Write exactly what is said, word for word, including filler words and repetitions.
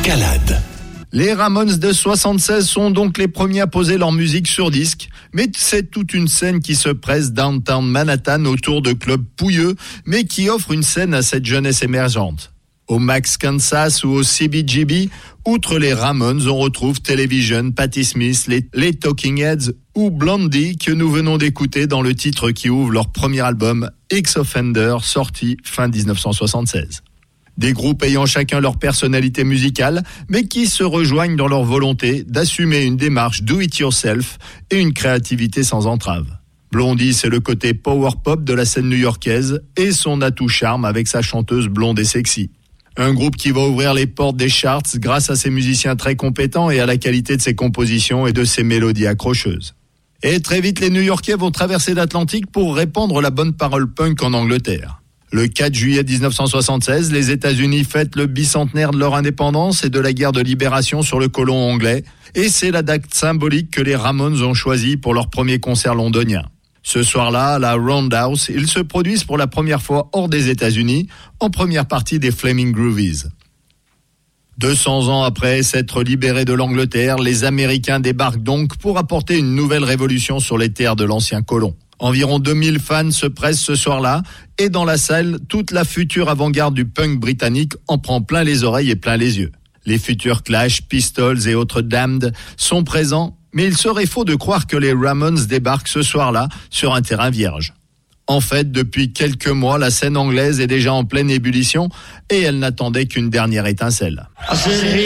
Escalade. Les Ramones de soixante-seize sont donc les premiers à poser leur musique sur disque, mais c'est toute une scène qui se presse downtown Manhattan autour de clubs pouilleux, mais qui offre une scène à cette jeunesse émergente. Au Max Kansas ou au C B G B, outre les Ramones, on retrouve Television, Patti Smith, les, les Talking Heads ou Blondie que nous venons d'écouter dans le titre qui ouvre leur premier album, Ex-Offender, sorti fin dix-neuf cent soixante-seize. Des groupes ayant chacun leur personnalité musicale, mais qui se rejoignent dans leur volonté d'assumer une démarche do-it-yourself et une créativité sans entrave. Blondie, c'est le côté power pop de la scène new-yorkaise et son atout charme avec sa chanteuse blonde et sexy. Un groupe qui va ouvrir les portes des charts grâce à ses musiciens très compétents et à la qualité de ses compositions et de ses mélodies accrocheuses. Et très vite, les New-Yorkais vont traverser l'Atlantique pour répandre la bonne parole punk en Angleterre. Le quatre juillet dix-neuf cent soixante-seize, les États-Unis fêtent le bicentenaire de leur indépendance et de la guerre de libération sur le colon anglais. Et c'est la date symbolique que les Ramones ont choisie pour leur premier concert londonien. Ce soir-là, à la Roundhouse, ils se produisent pour la première fois hors des États-Unis, en première partie des Flaming Groovies. deux cents ans après s'être libérés de l'Angleterre, les Américains débarquent donc pour apporter une nouvelle révolution sur les terres de l'ancien colon. Environ deux mille fans se pressent ce soir-là, et dans la salle, toute la future avant-garde du punk britannique en prend plein les oreilles et plein les yeux. Les futurs Clash, Pistols et autres Damned sont présents, mais il serait faux de croire que les Ramones débarquent ce soir-là sur un terrain vierge. En fait, depuis quelques mois, la scène anglaise est déjà en pleine ébullition et elle n'attendait qu'une dernière étincelle.